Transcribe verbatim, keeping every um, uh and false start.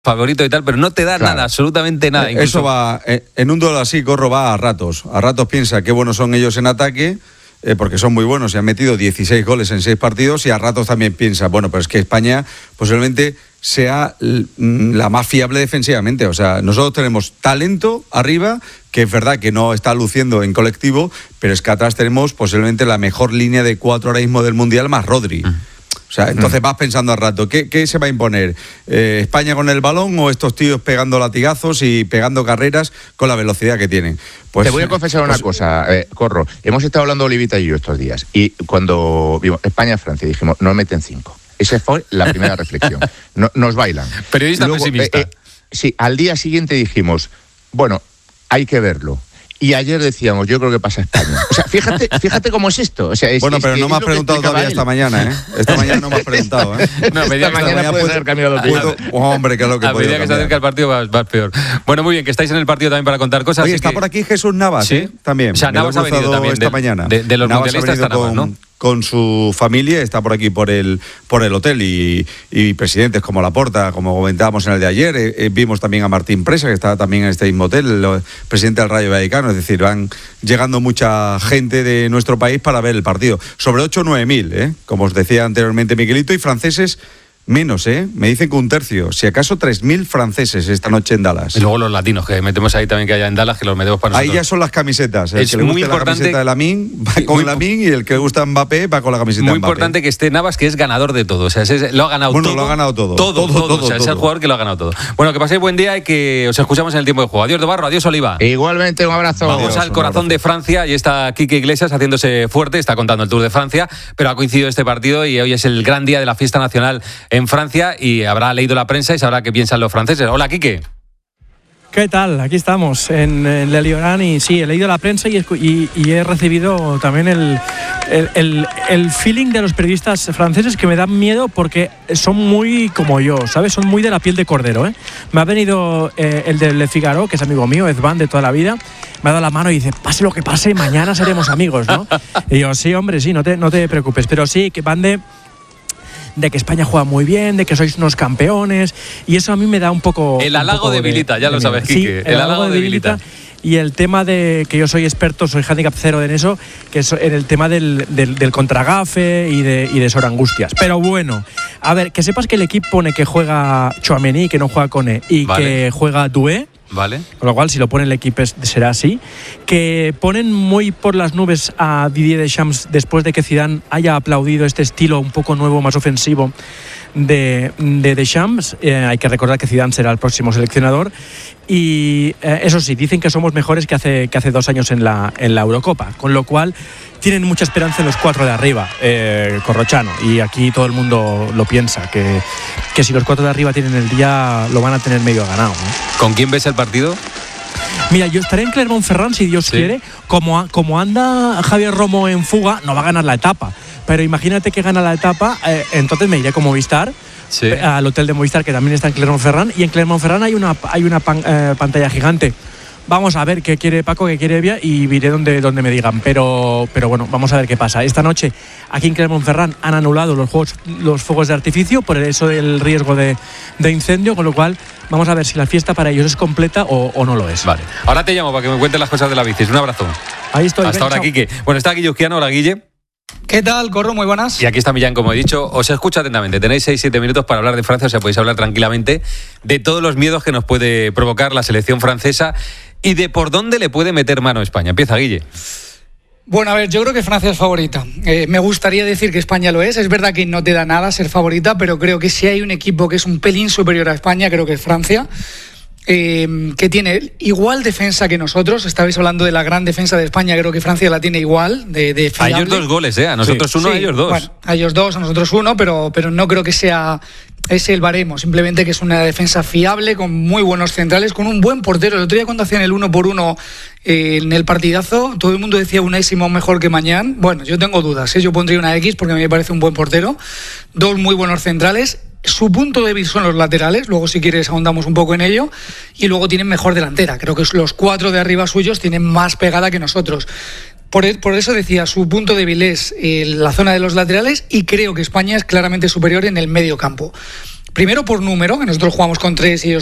favorito y tal, pero no te da claro. nada, absolutamente nada. Incluso... Eso va, en un duelo así, Corro, va a ratos. A ratos piensa qué buenos son ellos en ataque, eh, porque son muy buenos y han metido dieciséis goles en seis partidos, y a ratos también piensa, bueno, pero es que España posiblemente sea la más fiable defensivamente. O sea, nosotros tenemos talento arriba, que es verdad que no está luciendo en colectivo, pero es que atrás tenemos posiblemente la mejor línea de cuatro ahora mismo del Mundial, más Rodri. Mm. O sea, entonces vas pensando al rato, ¿qué, qué se va a imponer? Eh, ¿España con el balón o estos tíos pegando latigazos y pegando carreras con la velocidad que tienen? Pues, Te voy a confesar una pues, cosa, eh, Corro. Hemos estado hablando Olivita y yo estos días, y cuando vimos España-Francia dijimos, nos meten cinco. Esa fue la primera reflexión. No, nos bailan. Periodista Luego, pesimista. Eh, eh, sí, al día siguiente dijimos, bueno, hay que verlo. Y ayer decíamos, yo creo que pasa España. O sea, fíjate, fíjate cómo es esto. O sea, es, bueno, es pero no me has preguntado todavía esta mañana, ¿eh? Esta mañana no me has preguntado, ¿eh? No, esta, esta mañana puede ser cambiado de opinión. Oh, hombre, que es lo que puede. A medida que se acerca el partido va, va peor. Bueno, muy bien, que estáis en el partido también para contar cosas. Oye, está que... por aquí Jesús Navas, ¿Sí? ¿eh? También. O sea, Navas ha venido también esta de, mañana. De, de los Navas mundialistas está Navas, ¿no? Con su familia, está por aquí por el por el hotel, y, y presidentes como Laporta, como comentábamos en el de ayer, eh, eh, vimos también a Martín Presa, que está también en este mismo hotel, el presidente del Rayo Vallecano. Es decir, van llegando mucha gente de nuestro país para ver el partido, sobre ocho o nueve mil, ¿eh? Como os decía anteriormente Miguelito, y franceses menos, ¿eh? Me dicen que un tercio, si acaso tres mil franceses esta noche en Dallas. Y luego los latinos, que metemos ahí también, que haya en Dallas, que los metemos para nosotros. Ahí ya son las camisetas. El es que le muy guste importante. La camiseta de Lamine va con Lamine, y el que le gusta Mbappé va con la camiseta de Mbappé. Muy Mbappé. importante que esté Navas, que es ganador de todo. O sea, es, lo ha ganado bueno, todo. Bueno, lo ha ganado todo. Todo, todo. todo, todo o sea, todo. es el jugador que lo ha ganado todo. Bueno, que paséis buen día y que os escuchamos en el tiempo de juego. Adiós, Dobarro. Adiós, Oliva. Igualmente, un abrazo. Vamos Adiós, al corazón de Francia, y está Quique Iglesias haciéndose fuerte, está contando el Tour de Francia, pero ha coincidido este partido y hoy es el gran día de la fiesta nacional en Francia, y habrá leído la prensa y sabrá qué piensan los franceses. Hola, Quique. ¿Qué tal? Aquí estamos en, en Le Liorán, y sí, he leído la prensa y, y, y he recibido también el, el, el, el feeling de los periodistas franceses, que me dan miedo porque son muy como yo, ¿sabes? Son muy de la piel de cordero, ¿eh? Me ha venido eh, el de Le Figaro, que es amigo mío, Edvan de toda la vida, me ha dado la mano y dice, pase lo que pase, mañana seremos amigos, ¿no? Y yo, sí, hombre, sí, no te, no te preocupes, pero sí, que van de... de que España juega muy bien, de que sois unos campeones, y eso a mí me da un poco... El halago debilita, ya lo sabes, Quique. Sí, el, el halago debilita. Y el tema de que yo soy experto, soy handicap cero en eso, que es en el tema del, del, del contragafe y de, y de Sorangustias. Pero bueno, a ver, que sepas que el equipo pone que juega Tchouaméni, que no juega Koné, y vale. que juega Doué. Vale. Con lo cual, si lo pone el equipo será así. Que ponen muy por las nubes a Didier Deschamps después de que Zidane haya aplaudido este estilo un poco nuevo, más ofensivo de, de Deschamps. Eh, hay que recordar que Zidane será el próximo seleccionador. Y eh, eso sí, dicen que somos mejores que hace, que hace dos años en la, en la Eurocopa. Con lo cual, tienen mucha esperanza en los cuatro de arriba, eh, Corrochano. Y aquí todo el mundo lo piensa, que, que si los cuatro de arriba tienen el día, lo van a tener medio ganado, ¿no? ¿Con quién ves el partido? Mira, yo estaré en Clermont-Ferrand, si Dios sí. quiere. Como, como anda Javier Romo en fuga, no va a ganar la etapa. Pero imagínate que gana la etapa, eh, entonces me iré con Movistar, sí. al hotel de Movistar, que también está en Clermont-Ferrand. Y en Clermont-Ferrand hay una, hay una pan, eh, pantalla gigante. Vamos a ver qué quiere Paco, qué quiere Evia, y iré donde, donde me digan. Pero, pero bueno, vamos a ver qué pasa. Esta noche, aquí en Clermont-Ferrand, han anulado los, juegos, los fuegos de artificio por eso del riesgo de, de incendio, con lo cual vamos a ver si la fiesta para ellos es completa o, o no lo es. Vale. Ahora te llamo para que me cuentes las cosas de la bici. Un abrazo. Ahí estoy. Hasta ven, ahora, Quique. Bueno, está Guille Uzquiano. Hola, Guille. ¿Qué tal, Corro? Muy buenas. Y aquí está Millán, como he dicho. Os escucho atentamente. Tenéis seis siete minutos para hablar de Francia, o sea, podéis hablar tranquilamente de todos los miedos que nos puede provocar la selección francesa y de por dónde le puede meter mano España. Empieza, Guille. Bueno, a ver, yo creo que Francia es favorita. Eh, me gustaría decir que España lo es. Es verdad que no te da nada ser favorita, pero creo que si hay un equipo que es un pelín superior a España, creo que es Francia. Eh, que tiene igual defensa que nosotros. Estabais hablando de la gran defensa de España. Creo que Francia la tiene igual de, de fiable. A ellos dos goles, ¿eh? A nosotros sí. uno, sí. a ellos dos. Bueno, a ellos dos, a nosotros uno, pero, pero no creo que sea ese el baremo. Simplemente que es una defensa fiable, con muy buenos centrales, con un buen portero. El otro día cuando hacían el uno por uno eh, en el partidazo, todo el mundo decía Unai Simón mejor que Mañán. Bueno, yo tengo dudas, ¿eh? Yo pondría una X porque me parece un buen portero. Dos muy buenos centrales. Su punto débil son los laterales, luego si quieres ahondamos un poco en ello, y luego tienen mejor delantera. Creo que los cuatro de arriba suyos tienen más pegada que nosotros. Por, por eso decía, su punto débil es eh, la zona de los laterales, y creo que España es claramente superior en el medio campo. primero por número, que nosotros jugamos con tres y ellos